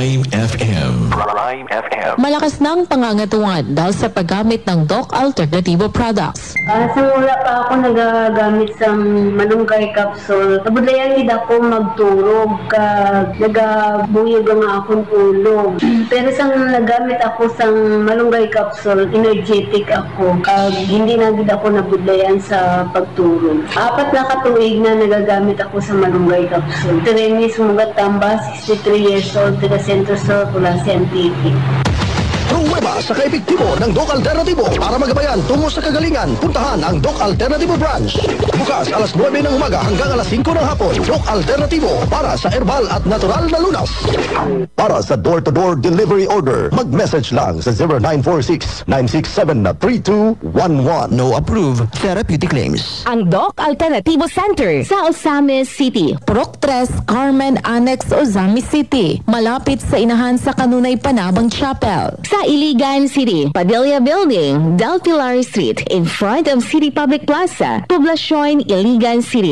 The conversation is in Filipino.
Prime FM. Prime FM. Malakas ng pangangatungan dahil sa paggamit ng Doc Alternativo products. Sa mula pa ako nagagamit sa malunggay capsule. Nabudlayan gid ako magturog kag nagabuyog nga akong ulog. Pero sang nagamit ako sa malunggay capsule, energetic ako. Kag hindi na gid ako nabudlayan sa pagturog. 4 na katuig na nagagamit ako sa malunggay capsule. Teremi Sumugat Tamba, 63 years old, taga Centro Sur, Culacian, Antique. Pruweba sa kaepektibo ng Doc Alternativo para magabayan tungo sa kagalingan. Puntahan ang Doc Alternativo branch. Bukas alas 9 ng umaga hanggang alas 5 ng hapon. Doc Alternativo para sa herbal at natural na lunas. Para sa door-to-door delivery order, mag-message lang sa 0946-967-3211. No approved therapeutic claims. Ang Doc Alternativo Center sa Osamis City. Purok 3, Carmen Annex, Ozamis City. Malapit sa inahan sa Kanunay Panabang Chapel. Sa Iligan City, Padilla Building, Del Pilar Street, in front of City Public Plaza, Poblacion, Iligan City.